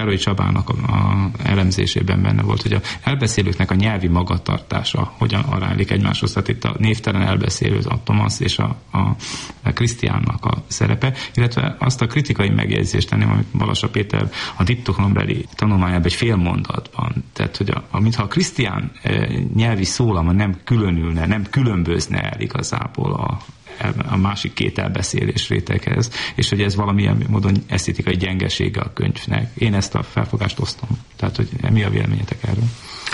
Károly Csabának a elemzésében benne volt, hogy a elbeszélőknek a nyelvi magatartása hogyan aránylik egymáshoz. Tehát itt a névtelen elbeszélő, a Thomas és a Krisztiánnak a szerepe, illetve azt a kritikai megjegyzést tenném, amit Balassa Péter a diptofonnbeli tanulmányában egy fél mondatban. Tehát, hogy mintha a Krisztián nyelvi szólama nem különülne, nem különbözne el igazából a másik két elbeszélés réteghez, és hogy ez valamilyen módon esztétikai gyengesége a könyvnek. Én ezt a felfogást osztom. Tehát, hogy mi a véleményetek erről?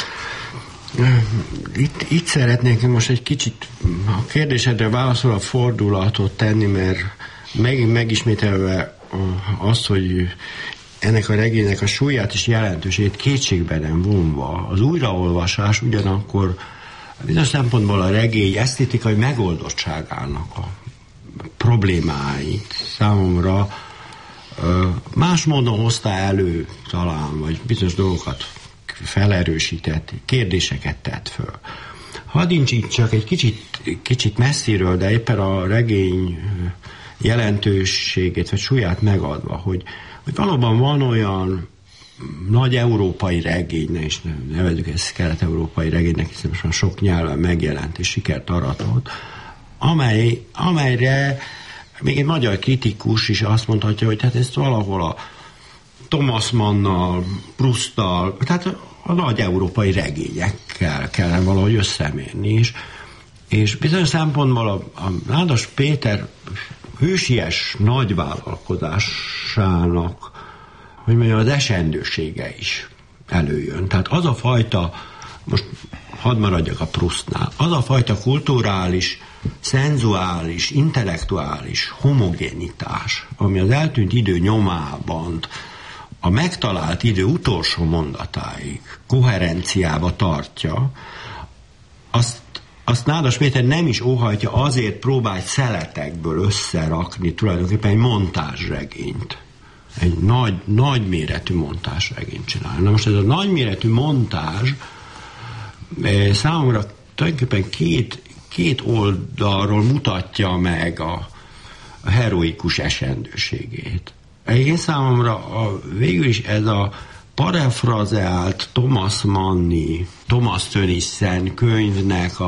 Itt szeretnék most egy kicsit a kérdésedre válaszolva fordulatot tenni, mert megismételve azt, hogy ennek a regénynek a súlyát és jelentőségét kétségbe nem vonva, az újraolvasás ugyanakkor bizonyos szempontból a regény esztétikai megoldottságának a problémáit számomra más módon hozta elő talán, vagy bizonyos dolgokat felerősített, kérdéseket tett föl. Hadd nincs itt csak egy kicsit messziről, de éppen a regény jelentőségét vagy súlyát megadva, hogy valóban van olyan nagy európai regény, és nevezzük ezt kelet-európai regénynek, hiszen most már sok nyelven megjelent és sikert aratott, amelyre még egy magyar kritikus is azt mondhatja, hogy hát ezt valahol a Thomas Mannnal, Prousttal, tehát a nagy európai regényekkel kellene valahogy összemérni, és bizonyos szempontból a Nádas Péter hősies nagyvállalkozásának, hogy mondjam, az esendősége is előjön. Tehát az a fajta, most hadd maradjak a Proustnál, az a fajta kulturális, szenzuális, intellektuális homogénitás, ami az eltűnt idő nyomában a megtalált idő utolsó mondatáig koherenciába tartja, azt Nádas Péter nem is óhajtja, azért próbálj szeletekből összerakni tulajdonképpen egy montázsregényt. Egy nagy méretű montázsregényt csinál. Na most ez a nagyméretű montázs számomra tulajdonképpen két oldalról mutatja meg a heroikus esendőségét. Én számomra végül is ez a parafrazeált Thomas Manni, Thomas Tönnissen könyvnek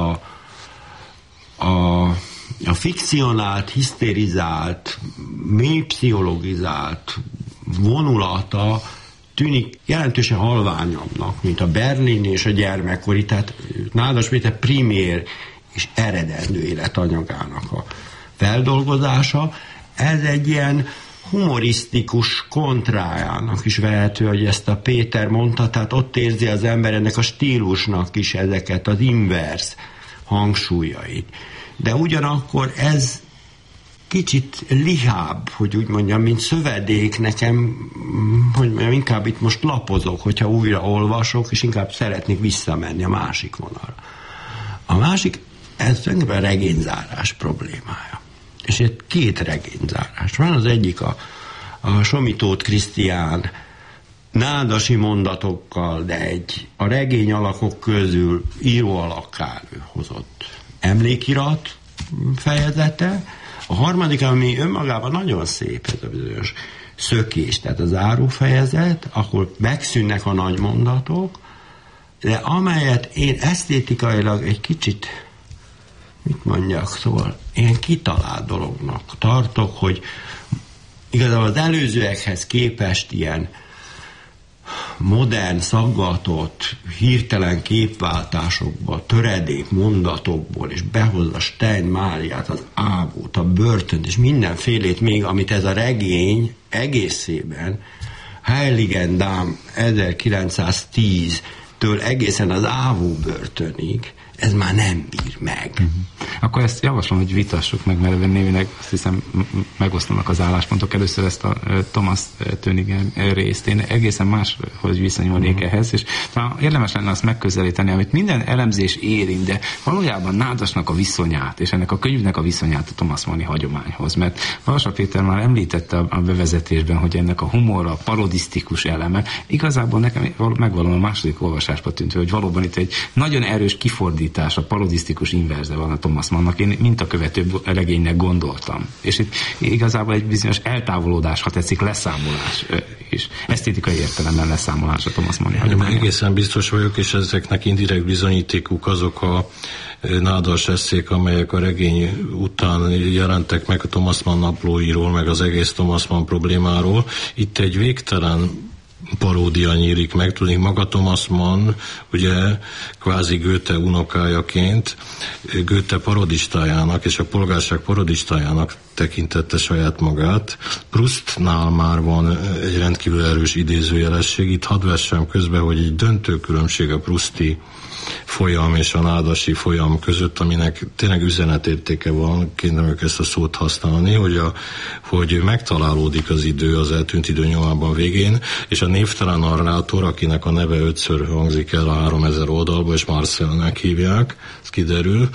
a fikcionált, hisztérizált, mély pszichologizált vonulata tűnik jelentősen halványabbnak, mint a berlini és a gyermekkori, tehát Nádas Péter primér és eredendő életanyagának a feldolgozása. Ez egy ilyen humorisztikus kontrájának is vehető, hogy ezt a Péter mondta, tehát ott érzi az ember ennek a stílusnak is ezeket az inverse hangsúlyait. De ugyanakkor ez kicsit lihább, hogy úgy mondjam, mint szövedék nekem, hogy mondjam, inkább itt most lapozok, hogyha újra olvasok, és inkább szeretnék visszamenni a másik vonalra. A másik, ez tulajdonképpen a regényzárás problémája. És itt két regényzárás van. Az egyik a Somitóth Krisztián nádasi mondatokkal, de a regény alakok közül író alakká hozott emlékirat fejezete. A harmadik, ami önmagában nagyon szép, ez a bizonyos szökés, tehát a zárófejezet, ahol megszűnnek a nagy mondatok, de amelyet én esztétikailag egy kicsit, mit mondjak, szóval ilyen kitalált dolognak tartok, hogy igazából az előzőekhez képest ilyen modern, szaggatott, hirtelen képváltásokba, töredék mondatokból, és behozza Stein Máriát, az Ávót, a Börtönt, és mindenfélét még, amit ez a regény egészében Heiligen Dám 1910-től egészen az Ávó börtönig, ez már nem bír meg. Akkor ezt javaslom, hogy vitassuk meg, mert névileg azt hiszem megosztanak az álláspontok. Először ezt a Thomas Tönnissen részt. Én egészen máshogy viszonyulnék ehhez, és érdemes lenne azt megközelíteni, amit minden elemzés érint, de valójában Nádasnak a viszonyát, és ennek a könyvnek a viszonyát a Thomas Manni hagyományhoz. Mert Balassa Péter már említette a bevezetésben, hogy ennek a humorra, parodisztikus eleme, igazából nekem megvalóan a második olvasásba tűnt, hogy valóban itt egy nagyon erős kifordítás a parodisztikus inverze van a Thomas Mannnak. Én mintakövető regénynek gondoltam. És itt igazából egy bizonyos eltávolodás, ha tetszik, leszámolás is. Esztétikai értelemben leszámolás a Thomas Mann hagyományában. Egészen biztos vagyok, és ezeknek indirekt bizonyítékuk azok a nádas esszék, amelyek a regény után jelentek meg a Thomas Mann naplóiról, meg az egész Thomas Mann problémáról. Itt egy végtelen paródia nyílik meg, tudni, maga Thomas Mann, ugye kvázi Goethe unokájaként, Goethe parodistájának és a polgárság parodistájának tekintette saját magát. Proustnál már van egy rendkívül erős idézőjelesség. Itt hadd vessem közbe, hogy egy döntő különbség a prousti folyam és a nádasi folyam között, aminek tényleg üzenetértéke van, kényelmük ezt a szót használni, hogy megtalálódik az idő, az eltűnt idő nyomában végén, és a névtelen narrátor, akinek a neve 5-ször hangzik el a 3000 oldalba, és Marcelnek hívják, ez kiderül,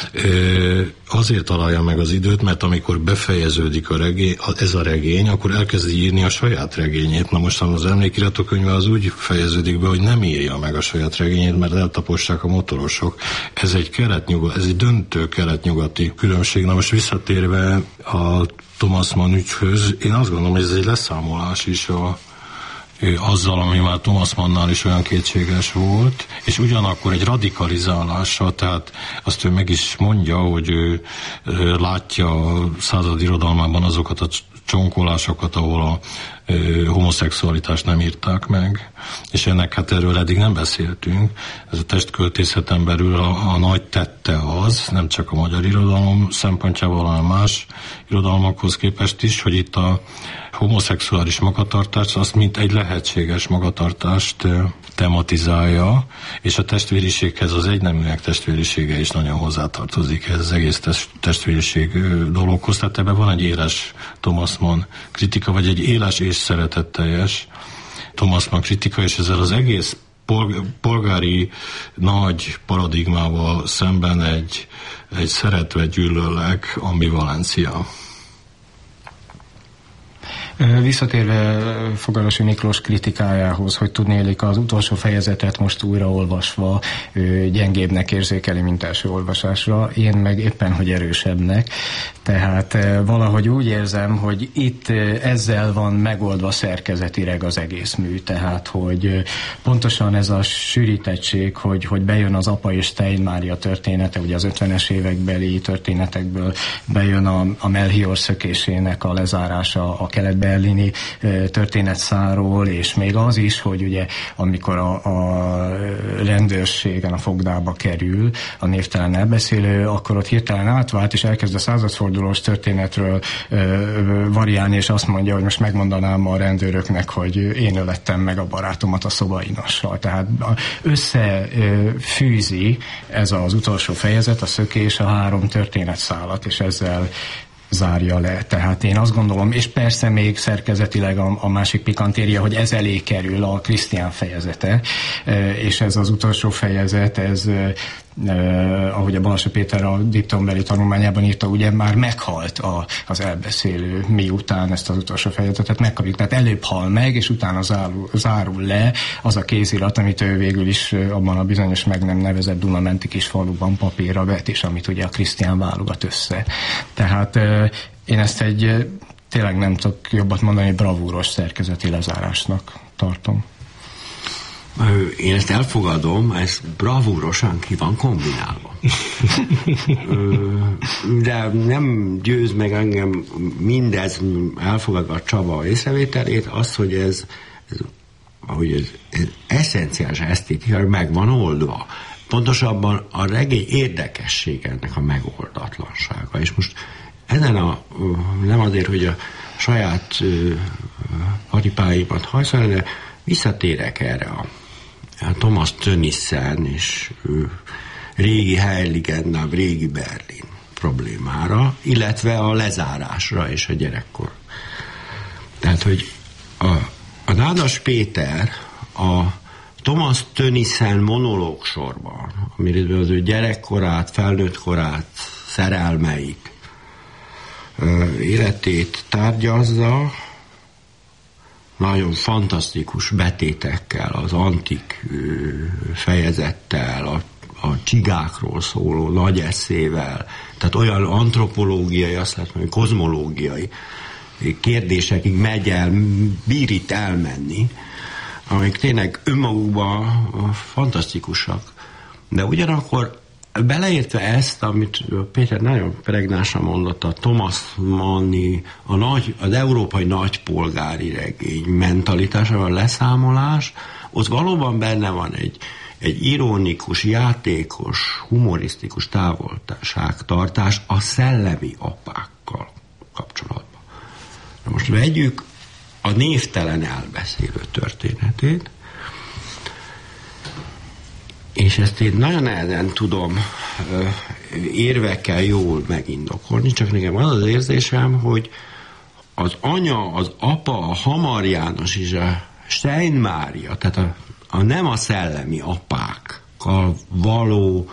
azért találja meg az időt, mert amikor befejeződik ez a regény, akkor elkezdi írni a saját regényét. Na most az emlékiratokönyve az úgy fejeződik be, hogy nem írja meg a saját regényét, mert eltapossák a motorosok. Ez egy döntő kelet-nyugati különbség. Na most visszatérve a Thomas Mann ügyhöz, én azt gondolom, hogy ez egy leszámolás is azzal, ami már Thomas Mannnál is olyan kétséges volt, és ugyanakkor egy radikalizálása, tehát azt ő meg is mondja, hogy ő látja a század irodalmában azokat a csonkolásokat, ahol a homoszexualitást nem írták meg, és ennek hát erről eddig nem beszéltünk. Ez a testköltészeten belül a nagy tette az, nem csak a magyar irodalom szempontjából, hanem más irodalmakhoz képest is, hogy itt a homoszexuális magatartást, azt mint egy lehetséges magatartást tematizálja, és a testvériséghez az egyneműek testvérisége is nagyon hozzátartozik ez az egész testvériség dologhoz. Tehát ebben van egy éles Thomas Mann kritika, vagy egy éles és szeretetteljes Thomas Mann kritika, és ezzel az egész polgári nagy paradigmával szemben egy szeretve gyűlöllek ambivalencia. Visszatérve Fogarasi Miklós kritikájához, hogy tudnélik az utolsó fejezetet most újraolvasva gyengébbnek érzékeli, mint első olvasásra, én meg éppen, hogy erősebbnek. Tehát valahogy úgy érzem, hogy itt ezzel van megoldva szerkezetileg az egész mű. Tehát, hogy pontosan ez a sűrítettség, hogy bejön az Apa és Steinmária története, ugye az 50-es évekbeli történetekből bejön a Melchior szökésének a lezárása a kelet-berlini történetszáról, és még az is, hogy ugye amikor a rendőrségen a fogdába kerül a névtelen elbeszélő, akkor ott hirtelen átvált, és elkezd a századfordulós történetről variálni, és azt mondja, hogy most megmondanám a rendőröknek, hogy én ölettem meg a barátomat a szobainossal. Tehát összefűzi ez az utolsó fejezet, a szökés, a 3 történetszálat, és ezzel zárja le. Tehát én azt gondolom, és persze még szerkezetileg a másik pikantéria, hogy ez elé kerül a Krisztián fejezete, és ez az utolsó fejezet, ez ahogy a Balassa Péter a diplombeli tanulmányában írta, ugye már meghalt az elbeszélő, miután ezt az utolsó fejezetet megkapjuk. Tehát előbb hal meg, és utána zárul le az a kézirat, amit ő végül is abban a bizonyos meg nem nevezett Dunamenti kis faluban papírra vet, és amit ugye a Krisztián válogat össze. Tehát én ezt tényleg nem tudok jobbat mondani, bravúros szerkezeti lezárásnak tartom. Én ezt elfogadom, ez bravúrosan ki van kombinálva. De nem győz meg engem mindez, elfogadva a Csaba észrevételét, az, hogy ez eszenciális esztétika meg van oldva. Pontosabban a regény érdekessége ennek a megoldatlansága. És most ezen nem azért, hogy a saját paripáimat hajszolni, de visszatérek erre a Thomas Tönnissen és régi Heiligendamm, régi Berlin problémára, illetve a lezárásra és a gyerekkor. Tehát, hogy a Nádas Péter a Thomas Tönnissen monológ sorban, amiről az ő gyerekkorát, felnőttkorát, szerelmeit, életét tárgyazza, nagyon fantasztikus betétekkel, az antik fejezettel, a csigákról szóló nagy eszével, tehát olyan antropológiai, azt lehet mondani, kozmológiai kérdésekig bír itt elmenni, amik tényleg önmagukban fantasztikusak. De ugyanakkor beleértve ezt, amit Péter nagyon pregnánsan mondott, a Thomas Manni, az európai nagypolgári regény mentalitása, a leszámolás, ott valóban benne van egy ironikus, játékos, humorisztikus távolságtartás a szellemi apákkal kapcsolatban. Na most vegyük a névtelen elbeszélő történetét, és ezt én nagyon nehezen tudom érvekkel jól megindokolni, csak nekem az érzésem, hogy az anya, az apa, a Hamar János és a Stein Mária, tehát nem a szellemi apákkal való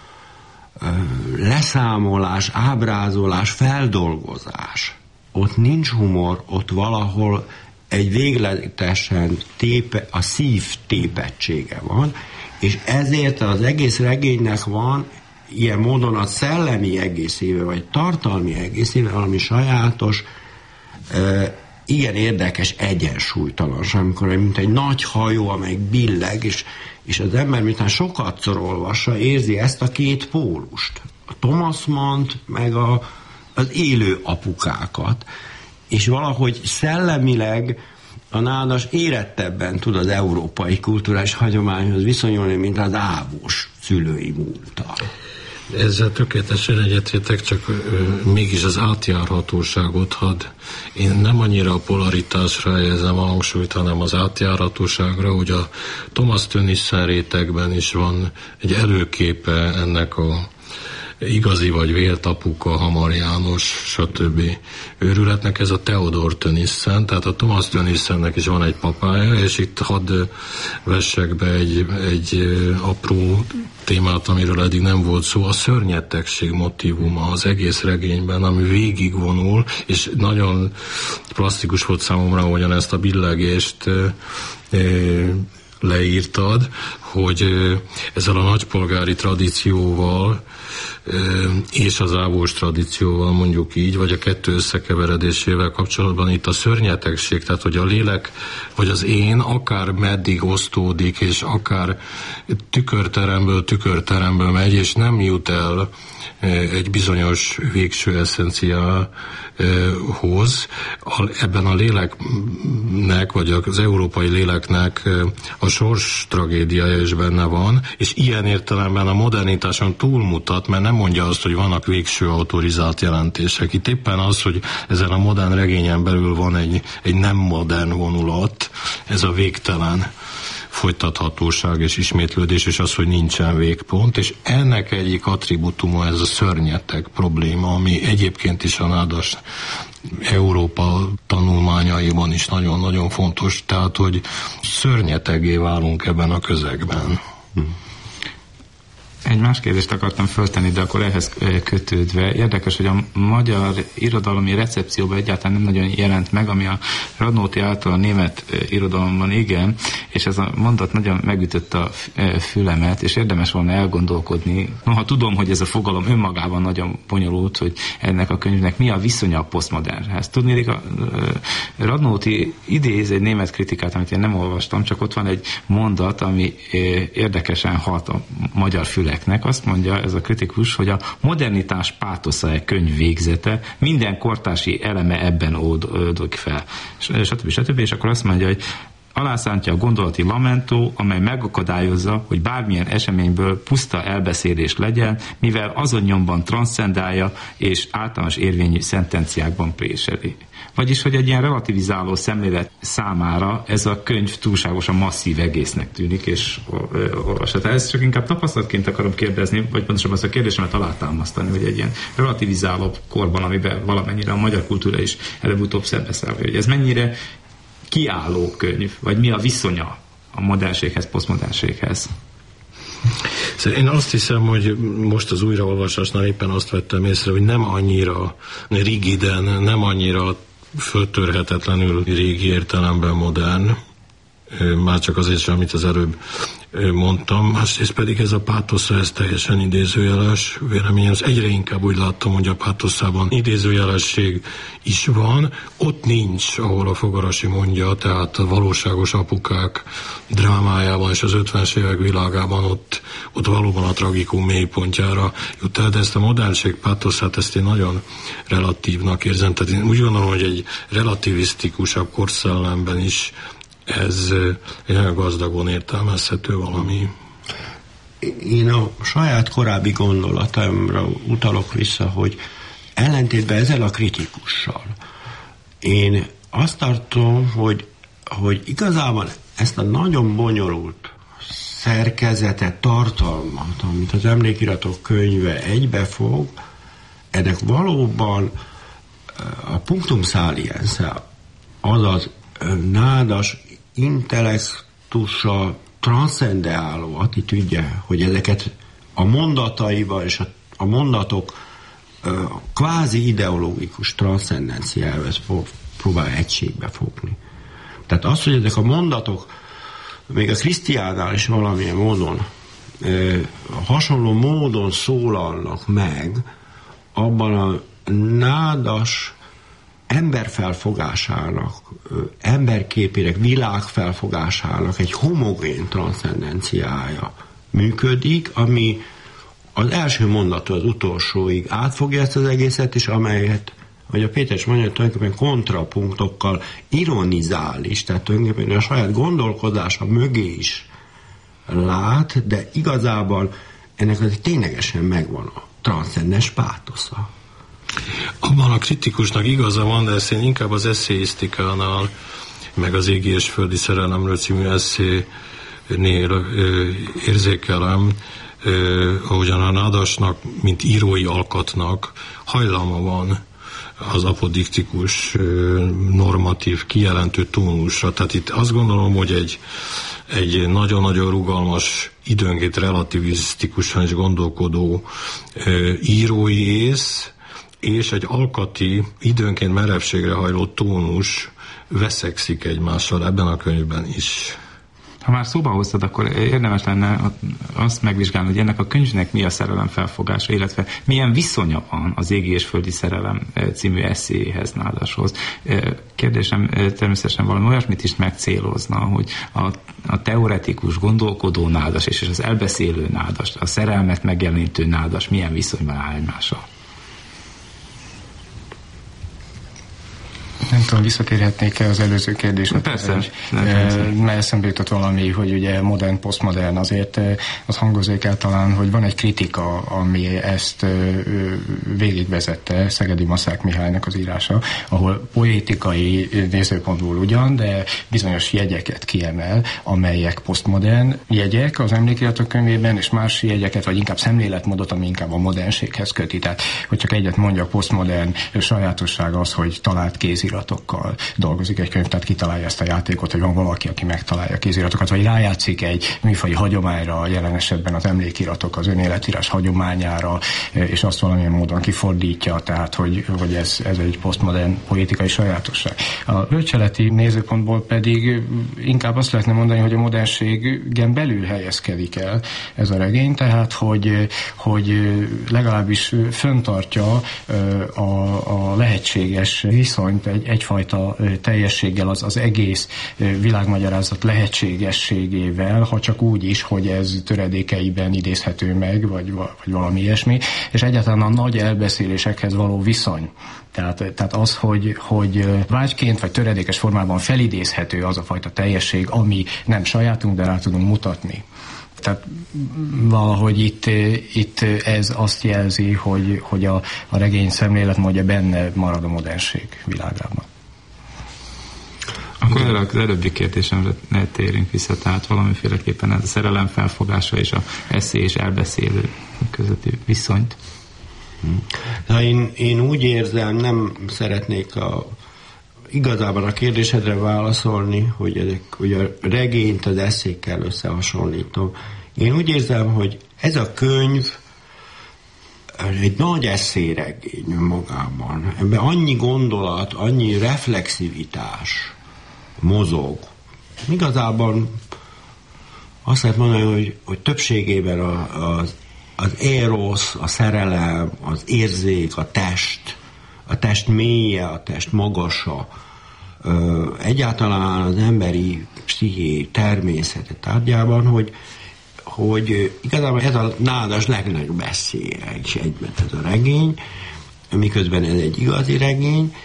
leszámolás, ábrázolás, feldolgozás. Ott nincs humor, ott valahol egy végletesen a szív tépettsége van, és ezért az egész regénynek van ilyen módon a szellemi egészével, vagy tartalmi egészével valami sajátos, igen érdekes egyensúlytalanság, amikor mint egy nagy hajó, amely billeg, és az ember miután sokatszor olvassa, érzi ezt a két pólust. A Thomas Mannt, meg az élő apukákat. És valahogy szellemileg a Nádas érettebben tud az európai kulturális hagyományhoz viszonyulni, mint az ávós szülői múlttal. Ezzel tökéletesen egyetértek, csak mégis az átjárhatóságot én nem annyira a polaritásra helyezem a hangsúlyt, hanem az átjárhatóságra, hogy a Thomas Tönnissen rétegben is van egy előképe ennek a igazi vagy vélt apuka, Hamar János, stb. Őrületnek, ez a Theodor Tönnissen, tehát a Thomas Tönnissennek is van egy papája, és itt hadd vessek be egy apró témát, amiről eddig nem volt szó, a szörnyetegség motívuma az egész regényben, ami végigvonul, és nagyon plastikus volt számomra, ahogyan ezt a billegést leírtad, hogy ezzel a nagypolgári tradícióval és az ávós tradícióval, mondjuk így, vagy a kettő összekeveredésével kapcsolatban itt a szörnyetegség, tehát hogy a lélek, vagy az én akár meddig osztódik, és akár tükörteremből megy, és nem jut el egy bizonyos végső eszenciához. Ebben a léleknek, vagy az európai léleknek a sors tragédiája is benne van, és ilyen értelemben a modernitáson túlmutat, mert nem mondja azt, hogy vannak végső autorizált jelentések. Itt éppen az, hogy ezen a modern regényen belül van egy nem modern vonulat, ez a végtelen folytathatóság és ismétlődés, és az, hogy nincsen végpont, és ennek egyik attribútuma ez a szörnyeteg probléma, ami egyébként is a Nádas Európa tanulmányaiban is nagyon-nagyon fontos, tehát, hogy szörnyetegé válunk ebben a közegben. Egy más kérdést akartam föltenni, de akkor ehhez kötődve. Érdekes, hogy a magyar irodalmi recepcióban egyáltalán nem nagyon jelent meg, ami a Radnóti által a német irodalomban igen, és ez a mondat nagyon megütötte a fülemet, és érdemes volna elgondolkodni. Noha tudom, hogy ez a fogalom önmagában nagyon bonyolult, hogy ennek a könyvnek mi a viszonya a posztmodernhez. Tudnék, a Radnóti idéz egy német kritikát, amit én nem olvastam, csak ott van egy mondat, ami érdekesen hat a magyar füleknek. Azt mondja ez a kritikus, hogy a modernitás pátosza egy könyv végzete, minden kortási eleme ebben oldódik fel. Stb. És akkor azt mondja, hogy alászántja a gondolati lamentó, amely megakadályozza, hogy bármilyen eseményből puszta elbeszélés legyen, mivel azon nyomban transzcendálja és általános érvényű szentenciákban préseli. Vagyis, hogy egy ilyen relativizáló szemlélet számára ez a könyv túlságosan masszív egésznek tűnik, és olvasata. Ezt csak inkább tapasztalatként akarom kérdezni, vagy pontosabban ezt a kérdésemet alátámasztani, hogy egy ilyen relativizáló korban, amiben valamennyire a magyar kultúra is előbb-utóbb szembeszáll, hogy ez mennyire kiálló könyv, vagy mi a viszonya a modernséghez, posztmodernséghez? Én azt hiszem, hogy most az újraolvasásnál éppen azt vettem észre, hogy nem annyira rigiden, nem annyira föltörhetetlenül régi értelemben modern, már csak azért sem, amit az előbb mondtam, másrészt pedig ez a pátosza, ez teljesen idézőjeles. Véleményem, egyre inkább úgy láttam, hogy a pátoszában idézőjelesség is van. Ott nincs, ahol a Fogarasi mondja, tehát a valóságos apukák drámájában és az 50-es évek világában ott valóban a tragikum mélypontjára jut el, de ezt a modernség pátoszát, ezt én nagyon relatívnak érzem. Tehát én úgy gondolom, hogy egy relativisztikusabb korszellemben is ez egy nagyon gazdagon értelmezhető valami. Én a saját korábbi gondolatomra utalok vissza, hogy ellentétben ezzel a kritikussal én azt tartom, hogy igazából ezt a nagyon bonyolult szerkezetet, tartalmat, amit az Emlékiratok könyve egybefog, ennek valóban a punctum saliense, azaz nádas intellektussal transzcendeáló attitűdje, hogy ezeket a mondataival és a mondatok kvázi ideológikus transzcendenciával próbál egységbe fogni. Tehát az, hogy ezek a mondatok még a Krisztiánnál is valamilyen módon hasonló módon szólalnak meg, abban a nádas emberfelfogásának, emberképének, világfelfogásának egy homogén transzcendenciája működik, ami az első mondattól az utolsóig átfogja ezt az egészet, és amelyet, hogy a Péter is mondja, tulajdonképpen kontrapunktokkal ironizál is, tehát tulajdonképpen a saját gondolkodása mögé is lát, de igazából ennek azért ténylegesen megvan a transzcendens pátosza. Abban a kritikusnak igaza van, de ezt én inkább az eszéisztikánál, meg az Égi és földi szerelemről című eszénél érzékelem, ahogyan a nádasnak, mint írói alkatnak hajlama van az apodiktikus, normatív, kijelentő tónusra. Tehát itt azt gondolom, hogy egy nagyon-nagyon rugalmas, időnként relativisztikusan is gondolkodó írói ész, és egy alkati, időnként merevségre hajló tónus veszekszik egymással ebben a könyvben is. Ha már szóba hoztad, akkor érdemes lenne azt megvizsgálni, hogy ennek a könyvnek mi a szerelem felfogása, illetve milyen viszonya van az Égi és földi szerelem című eszéhez, nádashoz. Kérdésem természetesen valami olyasmit is megcélozna, hogy a teoretikus, gondolkodó nádas és az elbeszélő nádas, a szerelmet megjelenítő nádas milyen viszonyban áll egymással? Nem tudom, visszatérhetnék az előző kérdésre. Persze. Mert eszembe jutott valami, hogy ugye modern, posztmodern, azért az hangozik el talán, hogy van egy kritika, ami ezt végigvezette, Szegedi Maszák Mihálynak az írása, ahol poétikai nézőpontból ugyan, de bizonyos jegyeket kiemel, amelyek posztmodern jegyek az Emlékiratok könyvében, és más jegyeket, vagy inkább szemléletmódot, ami inkább a modernséghez köti. Tehát, hogy csak egyet mondjak, posztmodern sajátosság az, hogy talált kéziratokkal dolgozik egy könyv, tehát kitalálja ezt a játékot, hogy van valaki, aki megtalálja a kéziratokat, vagy rájátszik egy műfaji hagyományra, jelen esetben az emlékiratok, az önéletírás hagyományára, és azt valamilyen módon kifordítja, tehát hogy ez egy posztmodern poétikai sajátosság. A bölcseleti nézőpontból pedig inkább azt lehetne mondani, hogy a modernségen belül helyezkedik el ez a regény, tehát hogy legalábbis föntartja a lehetséges viszonyt egyfajta teljességgel az egész világmagyarázat lehetségességével, ha csak úgy is, hogy ez töredékeiben idézhető meg, vagy valami ilyesmi, és egyáltalán a nagy elbeszélésekhez való viszony. Tehát az, hogy vágyként vagy töredékes formában felidézhető az a fajta teljesség, ami nem sajátunk, de rá tudunk mutatni. Tehát valahogy itt ez azt jelzi, hogy a regény szemléletmódja benne marad a modernség világában. Akkor az előbbi kérdésemre térünk vissza, tehát valamiféleképpen ez a szerelem felfogása és a eszé és elbeszélő közötti viszonyt. Na, én úgy érzem, nem szeretnék igazából a kérdésedre válaszolni, hogy a regényt az eszékkel összehasonlítom. Én úgy érzem, hogy ez a könyv egy nagy eszéregény magában. Ebben annyi gondolat, annyi reflexivitás mozog, Igazából azt lehet mondani, hogy többségében az érosz, a szerelem, az érzék, a test mélye, a test magasa, egyáltalán az emberi psziché természete tárgyában, hogy igazából ez a nádas legnagyobb eszélye is egyben ez a regény, miközben ez egy igazi regény,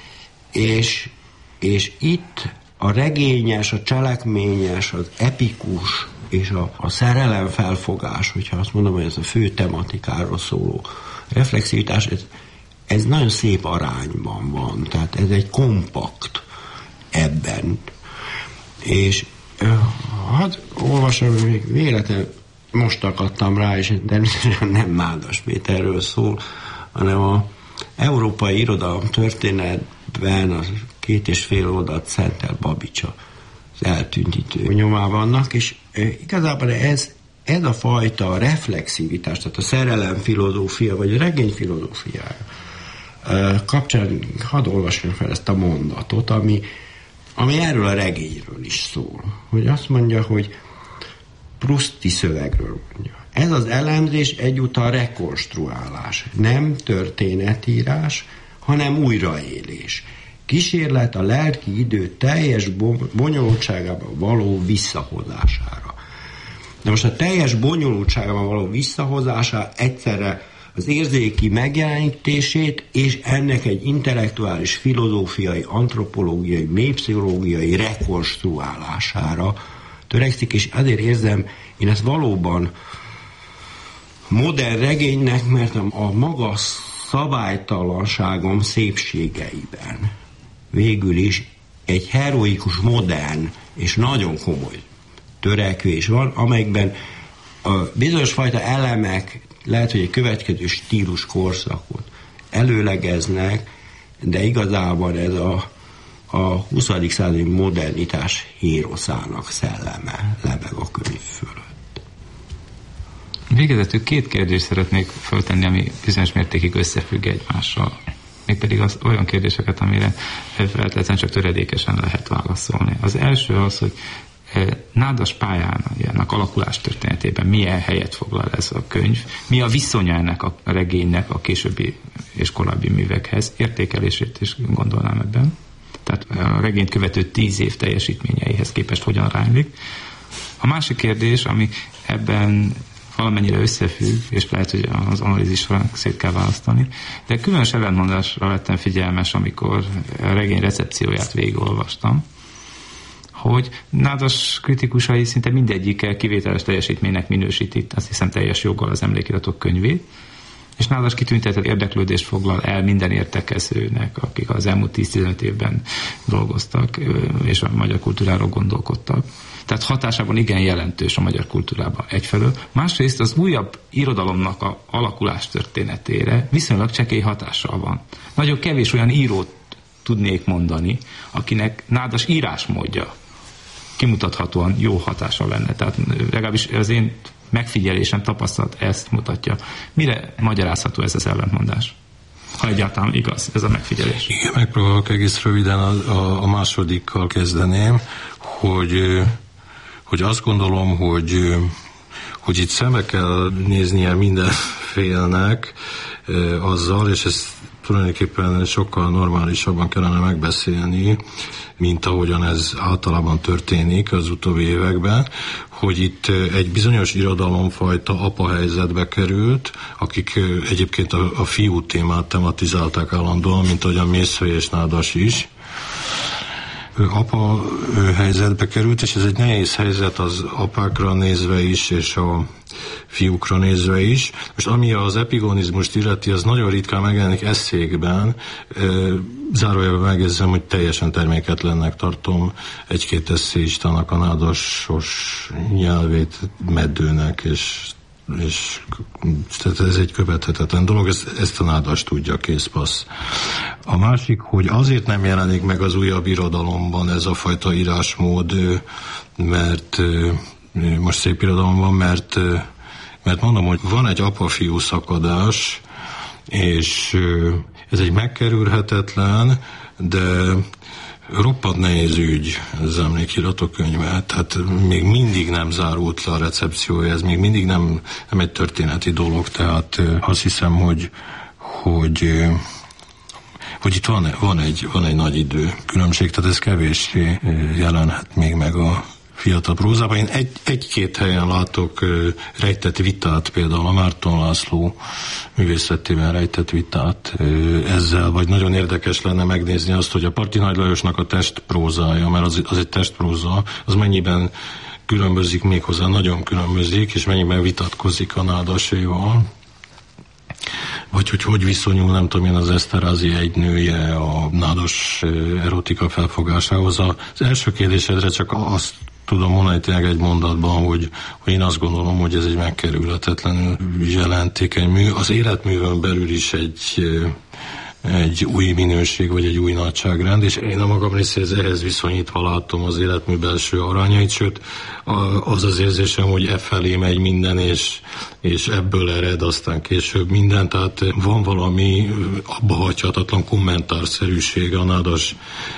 és itt a regényes, a cselekményes, az epikus és a szerelemfelfogás, hogyha azt mondom, hogy ez a fő tematikáról szóló reflexivitás, ez nagyon szép arányban van, tehát ez egy kompakt ebben. És hadd olvasom, még véletlenül most akadtam rá, és természetesen nem Nádas Péterről szól, hanem a európai irodalom történetben az 2,5 oldalt szentel Babicsa az eltűntítő nyomában vannak, és igazából ez a fajta reflexivitás, tehát a szerelem filozófia, vagy a regény filozófiája kapcsán hadd olvasom fel ezt a mondatot, ami erről a regényről is szól. Hogy azt mondja, hogy Prousti szövegről mondja. Ez az elemzés egyúttal rekonstruálás, nem történetírás, hanem újraélés. Kísérlet a lelki idő teljes bonyolultságában való visszahozására. De most a teljes bonyolultságában való visszahozása egyszerre az érzéki megjelenítését és ennek egy intellektuális, filozófiai, antropológiai, mélypszichológiai rekonstruálására törekszik, és azért érzem én ezt valóban modern regénynek, mert a maga szabálytalanságom szépségeiben végül is egy heroikus, modern és nagyon komoly törekvés van, amelyekben a bizonyos fajta elemek lehet, hogy egy következő stílus korszakot előlegeznek, de igazából ez a 20. századi modernitás héroszának szelleme lebeg a könyv fölött. Végezetül 2 kérdést szeretnék föltenni, ami bizonyos mértékig összefügg egymással. Mégpedig olyan kérdéseket, amire feltétlenül csak töredékesen lehet válaszolni. Az első az, hogy Nádas pályának alakulás történetében milyen helyet foglal ez a könyv, mi a viszonya ennek a regénynek a későbbi és korábbi művekhez, értékelését is gondolnám ebben. Tehát a regényt követő 10 év teljesítményeihez képest hogyan ránylik. A másik kérdés, ami ebben valamennyire összefügg, és lehet, hogy az analízisra szét kell választani, de különös ellentmondásra lettem figyelmes, amikor a regény recepcióját végigolvastam, hogy Nádas kritikusai szinte mindegyike kivételes teljesítménynek minősíti, azt hiszem teljes joggal az emlékiratok könyvét, és Nádas kitüntetett érdeklődést foglal el minden értekezőnek, akik az elmúlt 10-15 évben dolgoztak, és a magyar kultúráról gondolkodtak. Tehát hatásában igen jelentős a magyar kultúrában egyfelől. Másrészt az újabb irodalomnak a alakulás történetére viszonylag csekély hatással van. Nagyon kevés olyan írót tudnék mondani, akinek Nádas írásmódja kimutathatóan jó hatással lenne. Tehát legalábbis az én megfigyelésem, tapasztalat ezt mutatja. Mire magyarázható ez az ellentmondás? Ha egyáltalán igaz ez a megfigyelés. Igen, megpróbálok egész röviden a másodikkal kezdeném, hogy azt gondolom, hogy itt szembe kell néznie minden félnek azzal, és ezt tulajdonképpen sokkal normálisabban kellene megbeszélni, mint ahogyan ez általában történik az utóbbi években, hogy itt egy bizonyos irodalomfajta apa-helyzetbe került, akik egyébként a fiú témát tematizálták állandóan, mint ahogyan Mészöly és Nádas is. Apa helyzetbe került, és ez egy nehéz helyzet az apákra nézve is, és a fiúkra nézve is. Most ami az epigonizmust illeti, az nagyon ritkán megjelenik esszékben, zárójelben megjegyzem, hogy teljesen terméketlennek tartom egy-két esszéistának a nádasos nyelvét meddőnek, és tehát ez egy követhetetlen dolog, ezt a Nádas tudja, készpassz. A másik, hogy azért nem jelenik meg az újabb irodalomban ez a fajta írásmód, mert most szép irodalom van, mert mondom, hogy van egy apa-fiú szakadás, és ez egy megkerülhetetlen, de roppant nehéz ügy az emlékiratok könyve, tehát még mindig nem zárult le a recepciója, ez még mindig nem egy történeti dolog, tehát azt hiszem, hogy itt van egy nagy idő különbség, tehát ez kevéssé jelenhet még meg a fiatal prózában. Én egy-két helyen látok rejtett vitát, például a Márton László művészetében rejtett vitát ezzel, vagy nagyon érdekes lenne megnézni azt, hogy a Parti Nagy Lajosnak a testprózája, mert az egy testpróza, az mennyiben különbözik, méghozzá nagyon különbözik, és mennyiben vitatkozik a Nádaséval. Vagy hogy viszonyul, nem tudom én, az Esterházy egynője a nádas erotika felfogásához. Az első kérdésedre csak azt tudom mondani tényleg egy mondatban, hogy én azt gondolom, hogy ez egy megkerülhetetlenül jelentékeny mű. Az életművön belül is egy új minőség, vagy egy új nagyságrend, és én a magam részéhez ehhez viszonyítva látom az életmű belső arányait, sőt, az érzésem, hogy felé megy minden, és ebből ered aztán később minden, tehát van valami abba hagyhatatlan kommentárszerűség a Nádas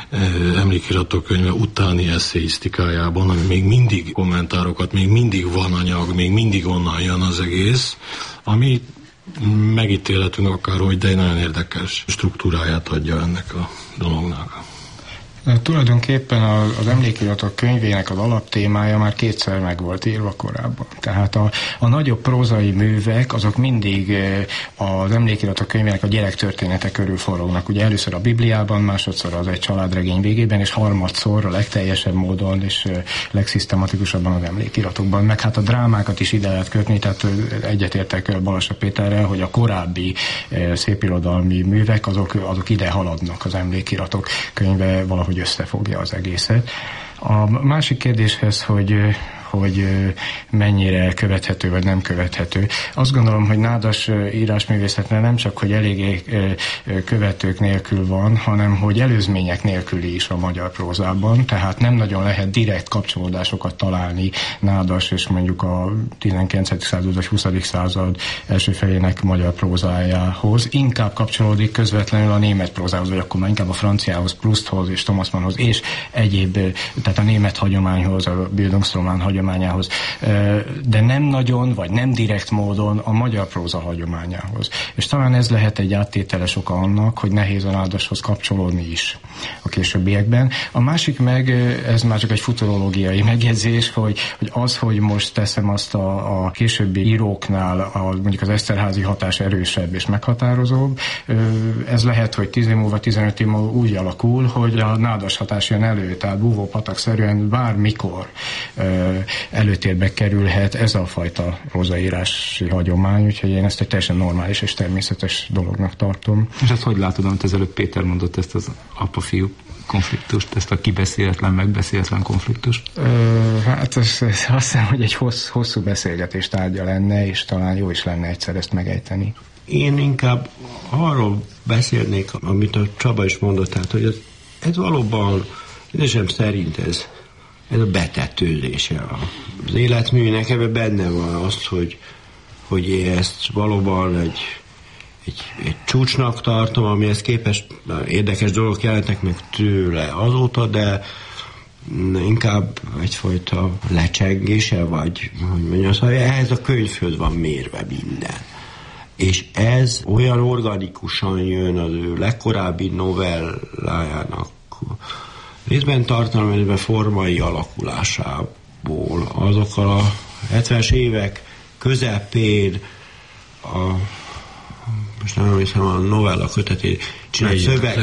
emlékiratok könyve utáni eszéisztikájában, ami még mindig kommentárokat, még mindig van anyag, még mindig onnan jön az egész, ami megítélhetünk akárhogy, de egy nagyon érdekes struktúráját adja ennek a dolognak. Tulajdonképpen az emlékiratok könyvének az alaptémája már kétszer meg volt írva korábban. Tehát a nagyobb prózai művek, azok mindig az emlékiratok könyvének a gyerektörténete körül forognak. Ugye először a Bibliában, másodszor az egy családregény végében, és harmadszor a legteljesebb módon és legszisztematikusabban az emlékiratokban. Meg hát a drámákat is ide lehet kötni, tehát egyetértek Balassa Péterrel, hogy a korábbi szépirodalmi művek, azok ide haladnak az emlékiratok könyve valahogy összefogja az egészet. A másik kérdéshez, hogy mennyire követhető vagy nem követhető. Azt gondolom, hogy nádas írásművészetnél nem csak, hogy eléggé követők nélkül van, hanem hogy előzmények nélküli is a magyar prózában, tehát nem nagyon lehet direkt kapcsolódásokat találni nádas és mondjuk a 19. század vagy 20. század első felének magyar prózájához. Inkább kapcsolódik közvetlenül a német prózához, vagy akkor már inkább a franciához, Prousthoz és Thomas Mannhoz, és egyéb, tehát a német hagyományhoz, a Bildungsroman hagyományához, de nem nagyon, vagy nem direkt módon a magyar próza hagyományához. És talán ez lehet egy áttételes oka annak, hogy nehéz a nádashoz kapcsolódni is a későbbiekben. A másik meg, ez már csak egy futurológiai megjegyzés, hogy most teszem azt a későbbi íróknál, mondjuk az Esterházy hatás erősebb és meghatározóbb, ez lehet, hogy 10 év múlva, 15 év múlva úgy alakul, hogy a nádas hatás jön elő, tehát búvópatak-szerűen bármikor előtérbe kerülhet ez a fajta prózaírási hagyomány, úgyhogy én ezt egy teljesen normális és természetes dolognak tartom. És ezt hogy látod, amit ezelőtt Péter mondott, ezt az apa-fiú konfliktust, ezt a kibeszéletlen, megbeszéletlen konfliktust? Hát azt hiszem, hogy egy hosszú beszélgetés tárgya lenne, és talán jó is lenne egyszer ezt megejteni. Én inkább arról beszélnék, amit a Csaba is mondott, tehát, hogy ez valóban, édesem szerint ez a betetőzése az életműnek, ebben benne van az, hogy én ezt valóban egy csúcsnak tartom, amihez képest érdekes dolgok jelentek meg tőle azóta, de inkább egyfajta lecsengése, vagy hogy mondjam, szóval ehhez a könyvhöz van mérve minden. És ez olyan organikusan jön az ő legkorábbi novellájának részben tartalmi, részben formai alakulásából. Azokkal a 70-es évek közepén most nem hiszem, a novella kötetén csinált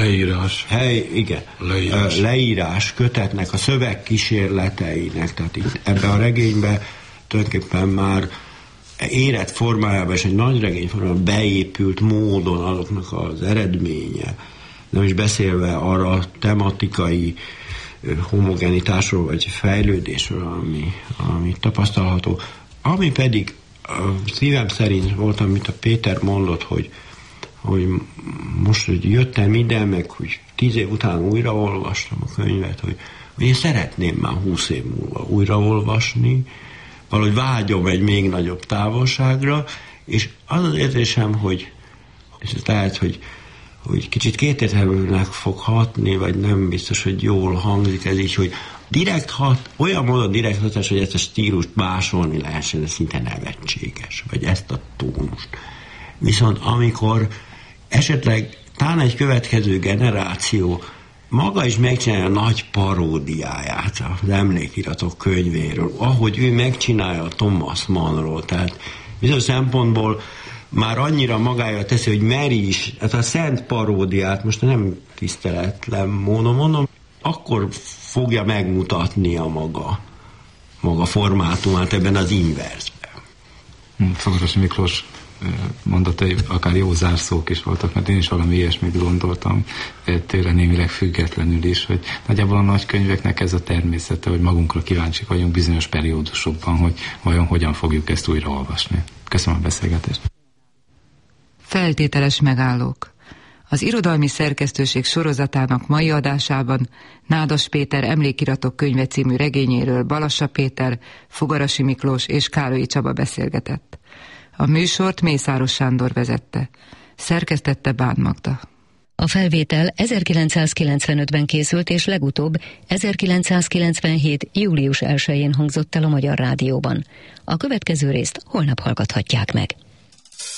leírás kötetnek a szövegkísérleteinek, tehát itt ebben a regényben tulajdonképpen már érett formájában és egy nagy regény formában beépült módon azoknak az eredménye, nem is beszélve arra a tematikai homogenitásról vagy fejlődésről, ami tapasztalható. Ami pedig szívem szerint volt, amit a Péter mondott, hogy most, hogy jöttem ide, meg hogy 10 év után újraolvastam a könyvet, hogy én szeretném már 20 év múlva újraolvasni, valahogy vágyom egy még nagyobb távolságra, és az az érzésem, hogy és lehet, hogy hogy kicsit kétértelműnek fog hatni, vagy nem biztos, hogy jól hangzik ez így, hogy direkt hat, olyan módon direkt hatás, hogy ezt a stílust másolni lehessen, ez szinte nevetséges, vagy ezt a tónust. Viszont amikor esetleg talán egy következő generáció maga is megcsinálja a nagy paródiáját az emlékiratok könyvéről, ahogy ő megcsinálja a Thomas Mannról, tehát bizonyos szempontból már annyira magára teszi, hogy meri is, hát a szent paródiát, most nem tiszteletlen módon mondom, akkor fogja megmutatni a maga formátumát ebben az inverzben. Fogarasi Miklós mondatai akár jó zárszók is voltak, mert én is valami ilyesmit gondoltam, tőle némileg függetlenül is, hogy nagyjából a nagy könyveknek ez a természete, hogy magunkra kíváncsiak vagyunk bizonyos periódusokban, hogy vajon hogyan fogjuk ezt újra olvasni. Köszönöm a beszélgetést. Feltételes megállók. Az irodalmi szerkesztőség sorozatának mai adásában Nádas Péter Emlékiratok könyve című regényéről Balassa Péter, Fogarasi Miklós és Kálói Csaba beszélgetett. A műsort Mészáros Sándor vezette. Szerkesztette Bán Magda. A felvétel 1995-ben készült, és legutóbb 1997. július 1-én hangzott el a Magyar Rádióban. A következő részt holnap hallgathatják meg.